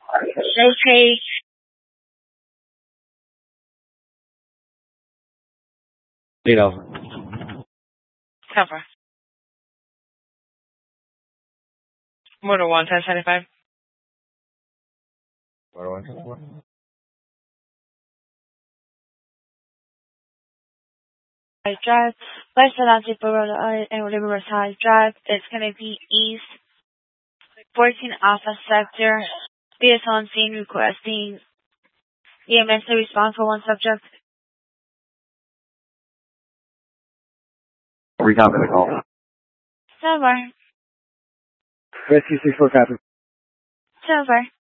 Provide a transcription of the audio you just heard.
Rotate. Lead over. Cover. Motor 1, 1075. Motor 1. Drive. West Atlantic Road and Riverside Drive. It's going to be east. 14 Alpha Sector. Vehicle on scene requesting EMS to respond for one subject. Recopy the call. Silver. Rescue 64 copy. Silver.